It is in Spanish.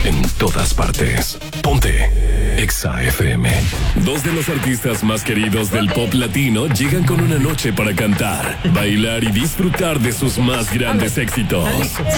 En todas partes. Ponte Exa FM. Dos de los artistas más queridos del pop latino llegan con una noche para cantar, bailar y disfrutar de sus más grandes éxitos.